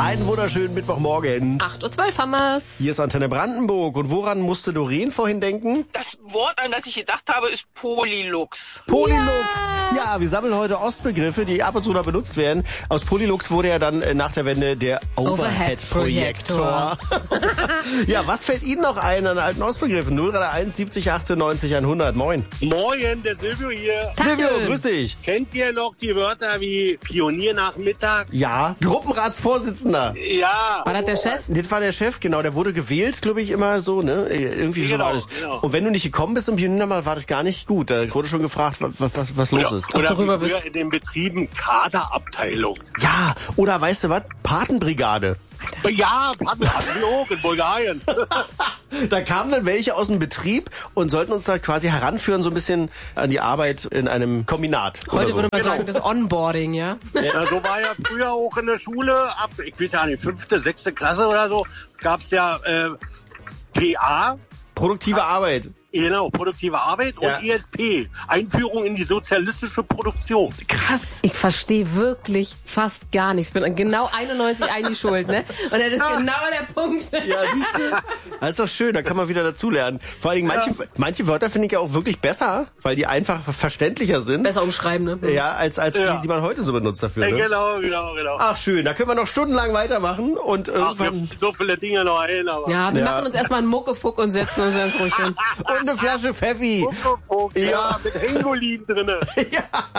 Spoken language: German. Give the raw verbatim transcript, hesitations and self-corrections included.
Einen wunderschönen Mittwochmorgen. acht Uhr zwölf haben wir's. Hier ist Antenne Brandenburg. Und woran musste Doreen vorhin denken? Das Wort, an das ich gedacht habe, ist Polylux. Polylux. Ja. ja, wir sammeln heute Ostbegriffe, die ab und zu noch benutzt werden. Aus Polylux wurde ja dann äh, nach der Wende der Overhead-Projektor. Ja, was fällt Ihnen noch ein an alten Ostbegriffen? null drei eins siebzig achtzehn neunzig hundert. Moin. Moin, der Silvio hier. Silvio, grüß dich. Kennt ihr noch die Wörter wie Pioniernachmittag? Ja, Gruppenratsvorsitzender. Ja. War das der Chef? Das war der Chef, genau. Der wurde gewählt, glaube ich, immer so, ne? Irgendwie so Genau, war das. genau. Und wenn du nicht gekommen bist im Pioniermal, war das gar nicht gut. Da wurde schon gefragt, was, was, was los Oder, ist. oder darüber wie früher bist- in den Betrieben Kaderabteilung. Ja, oder weißt du was? Patenbrigade. Ja, hatten wir auch in Bulgarien. Da kamen dann welche aus dem Betrieb und sollten uns da quasi heranführen, so ein bisschen an die Arbeit in einem Kombinat. oder Heute so. würde man Genau. sagen, das Onboarding, ja? Ja, so war ja früher auch in der Schule, ab, ich weiß ja nicht, fünfte, sechste Klasse oder so, gab's ja äh, P A, Produktive Arbeit. genau, produktive Arbeit, Ja. und E S P, Einführung in die sozialistische Produktion. Krass. Ich verstehe wirklich fast gar nichts. Ich bin genau einundneunzig eigentlich schuld, ne? Und das ist genau der Punkt. Ja, siehst du? Das ist doch schön, da kann man wieder dazulernen. Vor allen Dingen, manche, manche Wörter finde ich ja auch wirklich besser, weil die einfach verständlicher sind. Besser umschreiben, ne? Ja, als, als Ja. die, die man heute so benutzt dafür. Äh, Ne? genau, genau, genau. Ach schön, da können wir noch stundenlang weitermachen und Ach, mir irgendwann... fallen so viele Dinge noch ein, aber... Ja, wir Ja. machen uns erstmal einen Muckefuck und setzen uns ganz ruhig hin. Und eine Flasche Pfeffi. Ja, Ja. mit Hengolin drinne. Ja.